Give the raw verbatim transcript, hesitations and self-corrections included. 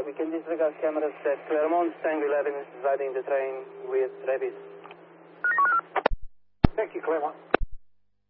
we can disregard cameras at Claremont. Tango eleven is riding the train with Travis. Thank you, Claremont.